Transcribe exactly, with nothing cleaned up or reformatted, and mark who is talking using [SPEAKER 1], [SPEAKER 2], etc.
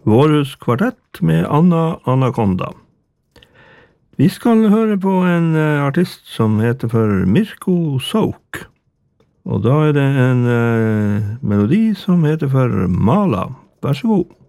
[SPEAKER 1] Vårus kvartett med Anna Anaconda. Vi skal høre på en uh, artist som heter for Mirko Soak. Og da er det en uh, melodi som heter for Mala. Vær så god.